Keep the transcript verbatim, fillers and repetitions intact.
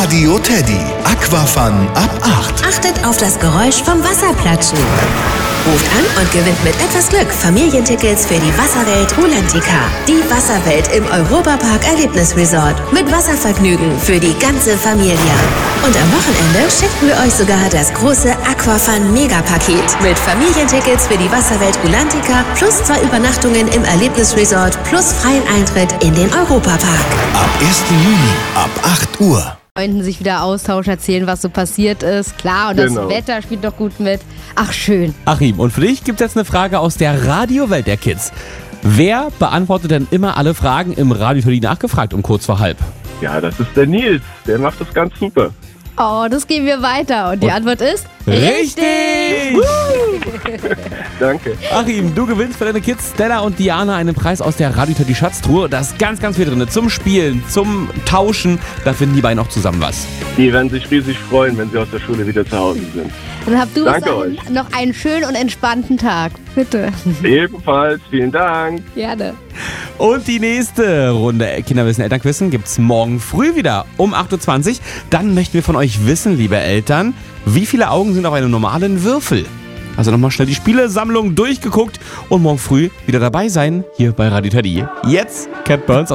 Radio Teddy. Aquafun ab acht. Achtet auf das Geräusch vom Wasserplatschen. Ruft an und gewinnt mit etwas Glück Familientickets für die Wasserwelt Rulantica. Die Wasserwelt im Europapark Erlebnisresort. Mit Wasservergnügen für die ganze Familie. Und am Wochenende schicken wir euch sogar das große Aquafun Megapaket. Mit Familientickets für die Wasserwelt Rulantica plus zwei Übernachtungen im Erlebnisresort plus freien Eintritt in den Europapark. Ab ersten Juni ab acht Uhr. Freunden sich wieder austauschen, erzählen, was so passiert ist. Klar, und Genau. das Wetter spielt doch gut mit. Ach, schön. Achim, und für dich gibt es jetzt eine Frage aus der Radiowelt der Kids. Wer beantwortet denn immer alle Fragen im Radio Teddy nachgefragt um kurz vor halb? Ja, das ist der Nils. Der macht das ganz super. Oh, das geben wir weiter. Und die Antwort ist... Richtig! Danke. Achim, du gewinnst für deine Kids Stella und Diana einen Preis aus der Radio Teddy Schatztruhe. Da ist ganz, ganz viel drin. Zum Spielen, zum Tauschen. Da finden die beiden auch zusammen was. Die werden sich riesig freuen, wenn sie aus der Schule wieder zu Hause sind. Dann habt du Danke bis dahin noch einen schönen und entspannten Tag. Bitte. Ebenfalls, vielen Dank. Gerne. Und die nächste Runde Kinderwissen Elternquissen gibt's morgen früh wieder um acht Uhr zwanzig. Dann möchten wir von euch wissen, liebe Eltern, wie viele Augen sind auf einem normalen Würfel? Also nochmal schnell die Spielesammlung durchgeguckt und morgen früh wieder dabei sein hier bei Radio Teddy. Jetzt Cat Burns aus